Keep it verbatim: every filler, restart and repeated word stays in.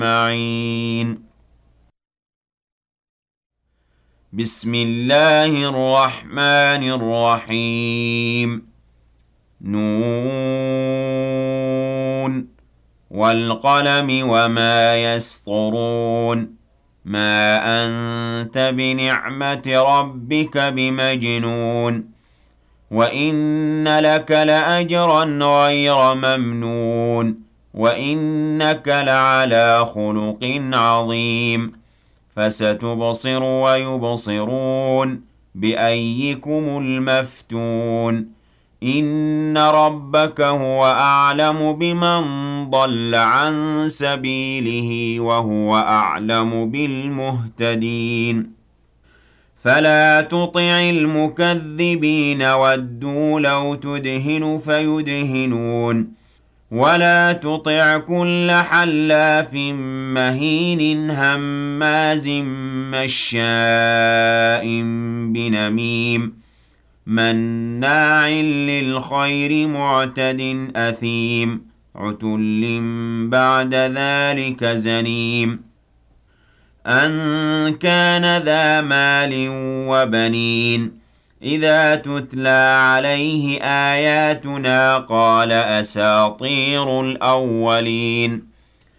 أجمعين. بسم الله الرحمن الرحيم. نون والقلم وما يسطرون. ما أنت بنعمة ربك بمجنون. وإن لك لأجرا غير ممنون. وإنك لعلى خلق عظيم. فستبصر ويبصرون بأيكم المفتون. إن ربك هو أعلم بمن ضل عن سبيله وهو أعلم بالمهتدين. فلا تطع المكذبين ودوا لو تدهن فيدهنون. ولا تطع كل حلاف مهين هماز مشاء بنميم مناع للخير معتد أثيم عتل بعد ذلك زنيم أن كان ذا مال وبنين. إذا تتلى عليه آياتنا قال أساطير الأولين.